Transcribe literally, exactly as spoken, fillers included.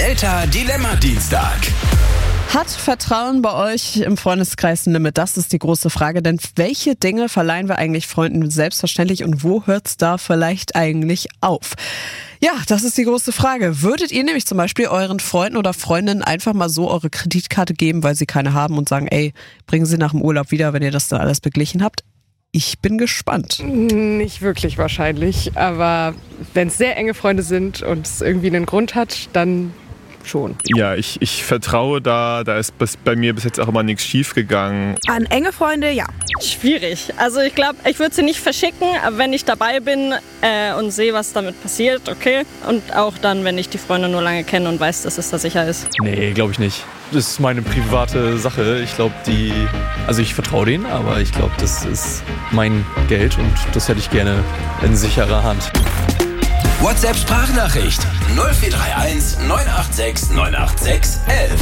Elter-Dilemma-Dienstag. Hat Vertrauen bei euch im Freundeskreis ein Limit? Das ist die große Frage. Denn welche Dinge verleihen wir eigentlich Freunden selbstverständlich und wo hört's da vielleicht eigentlich auf? Ja, das ist die große Frage. Würdet ihr nämlich zum Beispiel euren Freunden oder Freundinnen einfach mal so eure Kreditkarte geben, weil sie keine haben und sagen, ey, bringen sie nach dem Urlaub wieder, wenn ihr das dann alles beglichen habt? Ich bin gespannt. Nicht wirklich wahrscheinlich, aber wenn es sehr enge Freunde sind und es irgendwie einen Grund hat, dann schon. Ja, ich, ich vertraue da, da ist bis, bei mir bis jetzt auch immer nichts schief gegangen. An enge Freunde, ja. Schwierig. Also ich glaube, ich würde sie nicht verschicken, aber wenn ich dabei bin äh, und sehe, was damit passiert, okay. Und auch dann, wenn ich die Freunde nur lange kenne und weiß, dass es da sicher ist. Nee, glaube ich nicht. Das ist meine private Sache. Ich glaube, die, also ich vertraue denen, aber ich glaube, das ist mein Geld und das hätte ich gerne in sicherer Hand. WhatsApp-Sprachnachricht null vier drei eins neun acht sechs neun acht sechs eins eins.